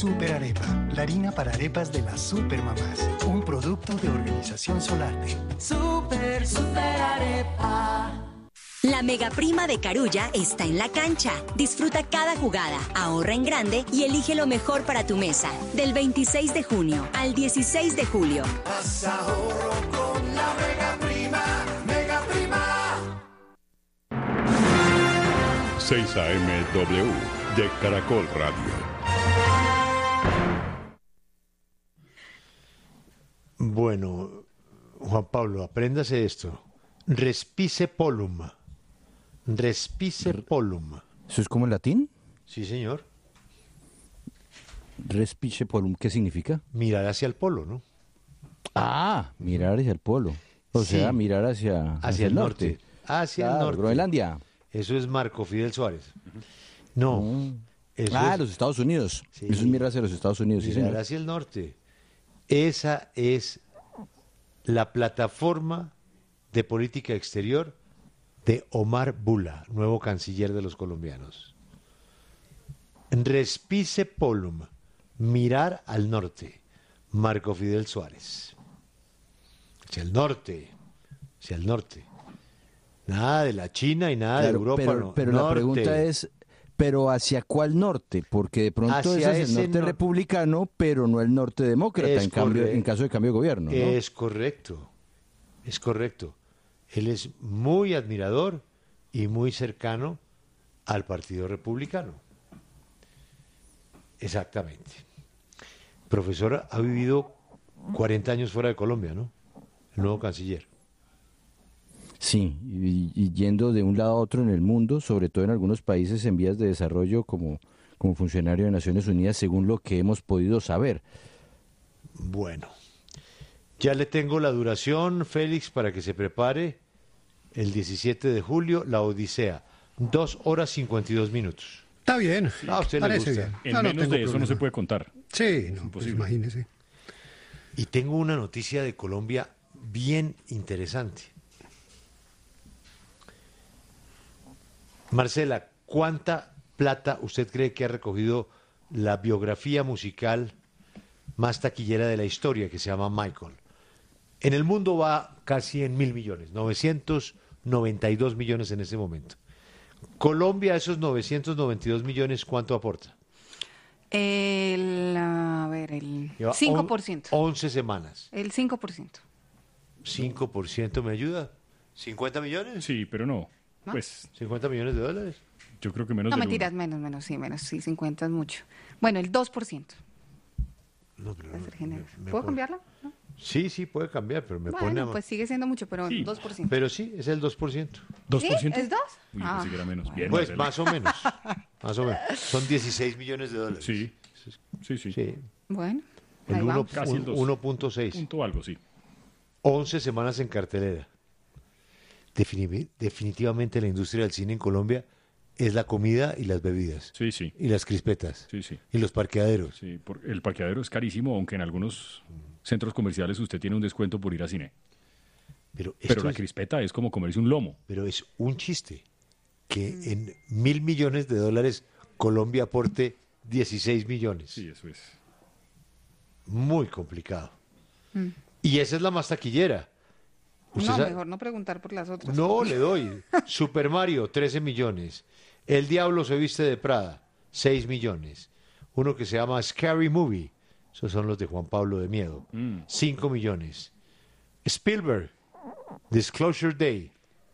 Super Arepa, la harina para arepas de las supermamás. Un producto de Organización Solarte. Super Arepa. La mega prima de Carulla está en la cancha. Disfruta cada jugada, ahorra en grande y elige lo mejor para tu mesa. Del 26 de junio al 16 de julio. Haz ahorro con la mega prima, mega prima. 6 AM-W de Caracol Radio. Bueno, Juan Pablo, apréndase esto. Respice polum. Respice polum. ¿Eso es como en latín? Sí, señor. Respice polum, ¿qué significa? Mirar hacia el polo, ¿no? Ah, mirar hacia el polo. O Sí. sea, mirar hacia el norte. Hacia el norte. Groenlandia. Eso es Marco Fidel Suárez. No. Eso es los Estados Unidos. Sí. Eso es mirar hacia los Estados Unidos, sí, mirar señor. hacia el norte. Esa es la plataforma de política exterior de Omar Bula, nuevo canciller de los colombianos. Respice polum, mirar al norte. Marco Fidel Suárez. Hacia el norte, hacia el norte. Nada de la China y nada de Europa. Pero la pregunta es, ¿pero hacia cuál norte? Porque de pronto Hacia es el ese norte republicano, pero no el norte demócrata, Es en caso de cambio de gobierno, ¿no? Es correcto, es correcto. Él es muy admirador y muy cercano al Partido Republicano. Exactamente. Profesor ha vivido 40 años fuera de Colombia, ¿no? El nuevo canciller. Sí, y yendo de un lado a otro en el mundo, sobre todo en algunos países en vías de desarrollo como funcionario de Naciones Unidas, según lo que hemos podido saber. Bueno, ya le tengo la duración, Félix, para que se prepare. El 17 de julio, La Odisea. 2 horas 52 minutos. Está bien. A usted le Parece gusta. bien. En No, no menos tengo de eso no problema. se puede contar. Sí, no, pues imposible. imagínese. Y tengo una noticia de Colombia bien interesante. Marcela, ¿cuánta plata usted cree que ha recogido la biografía musical más taquillera de la historia, que se llama Michael? En el mundo va casi en 1.000 millones, 992 millones en ese momento. Colombia, esos 992 millones, ¿cuánto aporta? El Lleva 5%. 11 semanas. El 5%. 5%, ¿me ayuda? ¿50 millones? Sí, pero no. ¿No? Pues ¿50 millones de dólares? yo creo que menos No, del mentiras, menos, sí, 50 es mucho. Bueno, el 2%. No, pero Para ser generoso. me ¿Puedo pone- cambiarla? ¿No? Sí, sí, puede cambiar, pero me pone Bueno, pues sigue siendo mucho, pero Sí. 2%. Pero sí, es el 2%. ¿Sí? ¿Es 2? Uy, pensé que era menos. Bien, Pues Marcela. más o menos. Más o menos. Son 16 millones de dólares. Sí, sí. Sí. Bueno, El ahí vamos. Casi el 2. 1.6. Punto algo, sí. 11 semanas en cartelera. Definitivamente la industria del cine en Colombia es la comida y las bebidas. Sí, sí. Y las crispetas. Sí, sí. Y los parqueaderos. Sí, el parqueadero es carísimo, aunque en algunos centros comerciales usted tiene un descuento por ir al cine. Pero, Pero esto la es, crispeta es como comerse un lomo. pero es un chiste que en 1.000 millones de dólares Colombia aporte 16 millones. Sí, eso es. Muy complicado. Mm. Y esa es la más taquillera. Usted No, sabe- mejor no preguntar por las otras. No, le doy. Super Mario, 13 millones. El Diablo se viste de Prada, 6 millones. Uno que se llama Scary Movie, esos son los de Juan Pablo de Miedo, 5 millones. Spielberg, Disclosure Day,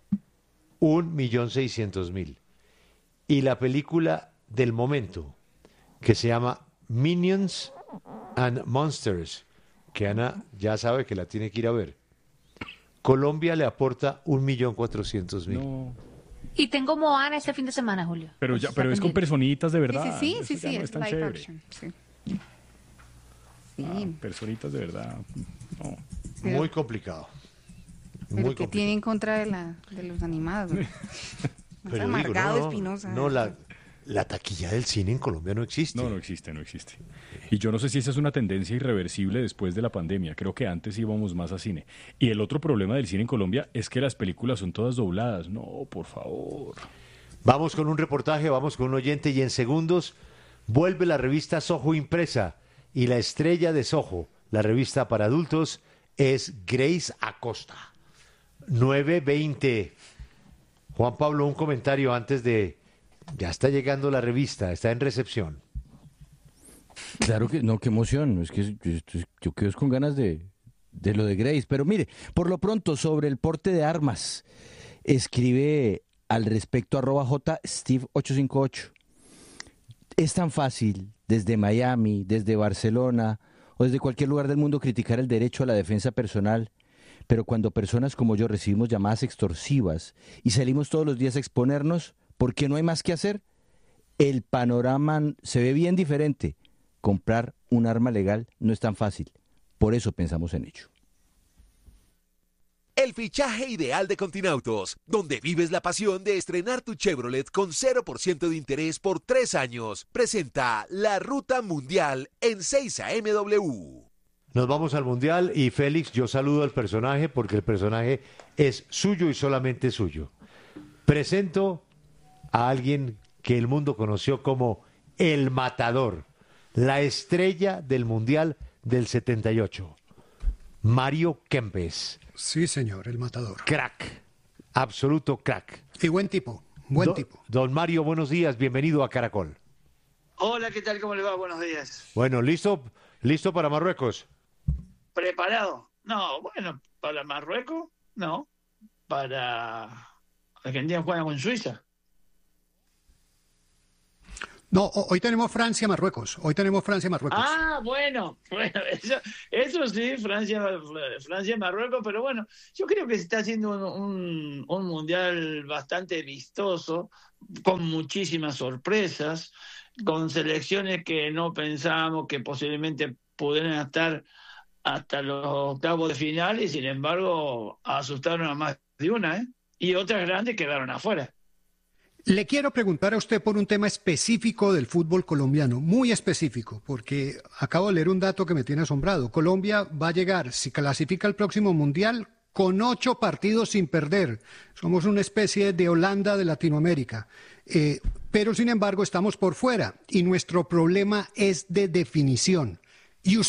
1.600.000. Y la película del momento, que se llama Minions and Monsters, que Ana ya sabe que la tiene que ir a ver. Colombia le aporta 1.400.000. No. Y tengo Moana este fin de semana, Julio. Pero ya, Está pero es con pendiente. personitas de verdad. Sí, Eso sí, ya no es tan live chévere. action. Sí. Sí, Personitas de verdad. No. Pero- Muy complicado. pero Muy que complicado. tiene en contra de los animados. ¿no? Más Pero digo, amargado, no, Espinosa. no, la taquilla del cine en Colombia no existe. No, no existe, no existe. Y yo no sé si esa es una tendencia irreversible después de la pandemia. Creo que antes íbamos más a cine. Y el otro problema del cine en Colombia es que las películas son todas dobladas. No, por favor. Vamos con un reportaje, vamos con un oyente y en segundos Vuelve la revista Soho impresa y la estrella de Soho, la revista para adultos, es Grace Acosta. 9:20. Juan Pablo, un comentario antes de... Ya está llegando la revista, está en recepción. Claro que no, qué emoción. Es que yo quedo con ganas de lo de Grace. Pero mire, por lo pronto, sobre el porte de armas, escribe al respecto @JSteve858. Es tan fácil desde Miami, desde Barcelona o desde cualquier lugar del mundo criticar el derecho a la defensa personal, pero cuando personas como yo recibimos llamadas extorsivas y salimos todos los días a exponernos porque no hay más que hacer, el panorama se ve bien diferente. Comprar un arma legal no es tan fácil. Por eso pensamos en ello. El fichaje ideal de Continautos, donde vives la pasión de estrenar tu Chevrolet con 0% de interés por 3 años. Presenta la Ruta Mundial en 6AMW. Nos vamos al Mundial y Félix, yo saludo al personaje porque el personaje es suyo y solamente suyo. Presento a alguien que el mundo conoció como El Matador, la estrella del Mundial del 78. Mario Kempes. Sí, señor, el Matador. Crack, absoluto crack. Y buen tipo, buen tipo. Don Mario, buenos días, bienvenido a Caracol. Hola, ¿qué tal? ¿Cómo le va? Buenos días. Bueno, ¿listo para Marruecos? ¿Preparado? No, bueno, para Marruecos, no. Para Argentina juega con Suiza. No, hoy tenemos Francia-Marruecos. Ah, bueno, eso sí, Francia-Marruecos, pero bueno, yo creo que se está haciendo un mundial bastante vistoso, con muchísimas sorpresas, con selecciones que no pensábamos que posiblemente pudieran estar hasta los octavos de final y sin embargo asustaron a más de una, y otras grandes quedaron afuera. Le quiero preguntar a usted por un tema específico del fútbol colombiano, muy específico, porque acabo de leer un dato que me tiene asombrado. Colombia va a llegar, si clasifica el próximo Mundial, con 8 partidos sin perder. Somos una especie de Holanda de Latinoamérica. Pero sin embargo estamos por fuera y nuestro problema es de definición. Y